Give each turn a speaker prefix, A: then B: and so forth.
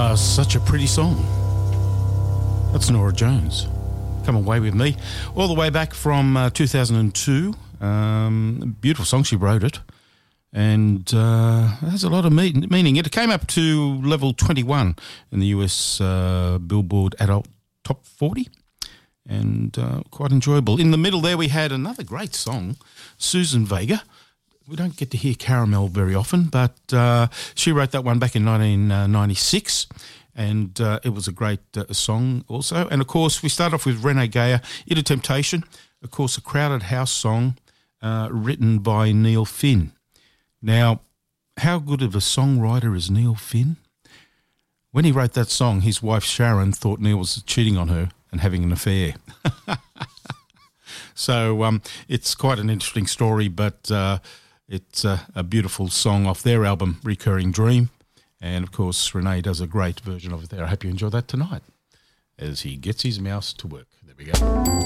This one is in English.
A: Such a pretty song. That's Norah Jones. Come Away With Me. All the way back from 2002. Beautiful song, she wrote it. And it has a lot of meaning. It came up to level 21 in the US Billboard Adult Top 40. And quite enjoyable. In the middle there we had another great song, Susan Vega. We don't get to hear Caramel very often, but she wrote that one back in 1996, and it was a great song also. And, of course, we start off with Renee Geyer, Inner Temptation, of course, a Crowded House song written by Neil Finn. Now, how good of a songwriter is Neil Finn? When he wrote that song, his wife Sharon thought Neil was cheating on her and having an affair. So it's quite an interesting story, but it's a beautiful song off their album, Recurring Dream. And, of course, Renee does a great version of it there. I hope you enjoy that tonight as he gets his mouse to work. There we go.